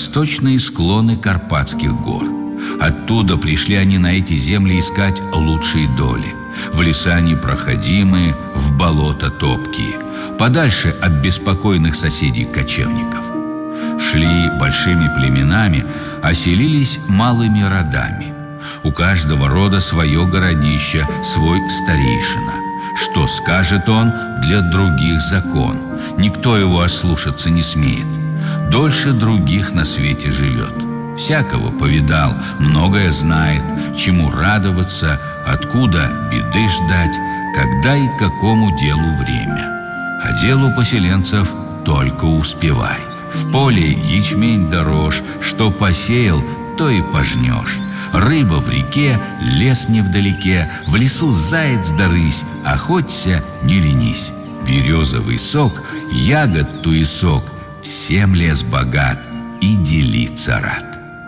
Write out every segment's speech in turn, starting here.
восточные склоны Карпатских гор. Оттуда пришли они на эти земли искать лучшие доли. В леса непроходимые, в болота топкие, подальше от беспокойных соседей-кочевников. Шли большими племенами, оселились малыми родами. У каждого рода свое городище, свой старейшина. Что скажет он, для других закон. Никто его ослушаться не смеет. Дольше других на свете живет. Всякого повидал, многое знает, чему радоваться, откуда беды ждать, когда и какому делу время. А делу поселенцев только успевай. В поле ячмень да рожь, что посеял, то и пожнешь. Рыба в реке, лес невдалеке, в лесу заяц да рысь, охоться не ленись. Березовый сок, ягод туесок, всем лес богат и делиться рад.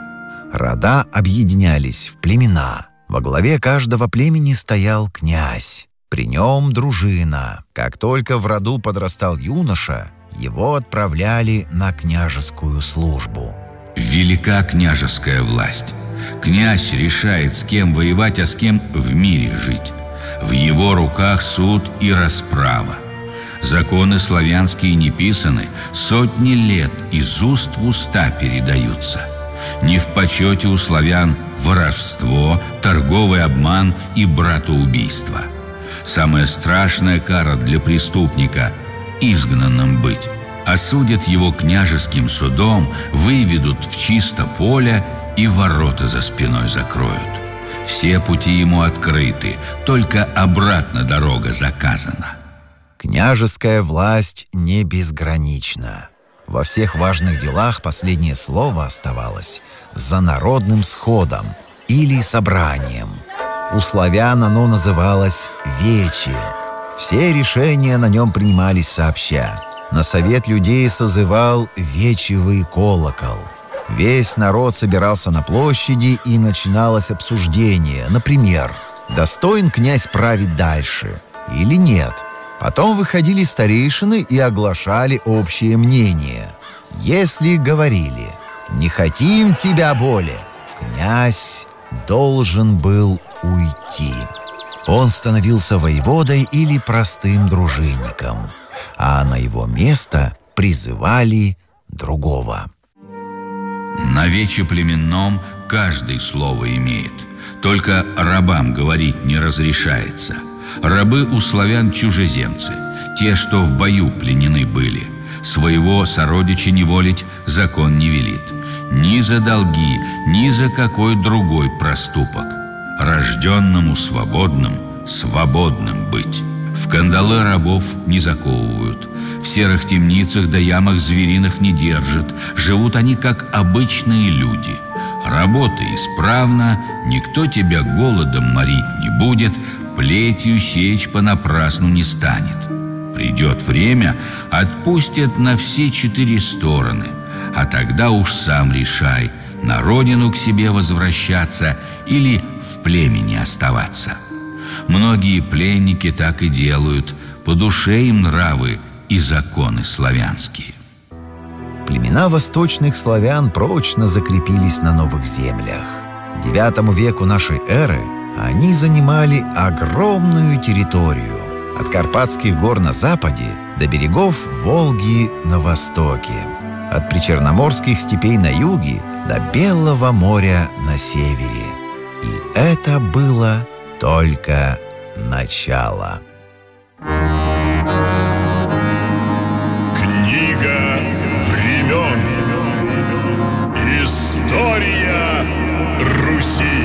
Рода объединялись в племена. Во главе каждого племени стоял князь. При нем дружина. Как только в роду подрастал юноша, его отправляли на княжескую службу. Велика княжеская власть. Князь решает, с кем воевать, а с кем в мире жить. В его руках суд и расправа. Законы славянские не писаны, сотни лет из уст в уста передаются. Не в почете у славян воровство, торговый обман и братоубийство. Самая страшная кара для преступника – изгнанным быть. Осудят его княжеским судом, выведут в чисто поле и ворота за спиной закроют. Все пути ему открыты, только обратно дорога заказана. Княжеская власть не безгранична. Во всех важных делах последнее слово оставалось за народным сходом или собранием. У славян оно называлось вече. Все решения на нем принимались сообща. На совет людей созывал вечевый колокол. Весь народ собирался на площади, и начиналось обсуждение. Например, достоин князь править дальше или нет? Потом выходили старейшины и оглашали общее мнение. Если говорили «не хотим тебя более», князь должен был уйти. Он становился воеводой или простым дружинником, а на его место призывали другого. На вече племенном каждый слово имеет, только рабам говорить не разрешается. Рабы у славян чужеземцы, те, что в бою пленены были. Своего сородича неволить закон не велит. Ни за долги, ни за какой другой проступок. Рожденному свободным, свободным быть. В кандалы рабов не заковывают, в серых темницах да ямах звериных не держат. Живут они, как обычные люди. Работай исправно, никто тебя голодом морить не будет, плетью сечь понапрасну не станет. Придет время, отпустят на все 4 стороны, а тогда уж сам решай, на родину к себе возвращаться или в племени оставаться. Многие пленники так и делают, по душе им нравы и законы славянские. Племена восточных славян прочно закрепились на новых землях. К IX веку нашей эры они занимали огромную территорию, от Карпатских гор на западе до берегов Волги на востоке, от причерноморских степей на юге до Белого моря на севере. И это было только начало. Книга времен. История Руси.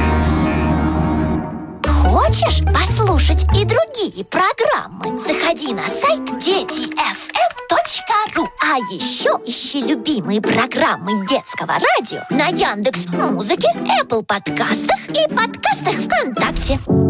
Хочешь послушать и другие программы? Заходи на сайт детифм.ру. А еще ищи любимые программы детского радио на Яндекс.Музыке, Apple подкастах и подкастах ВКонтакте.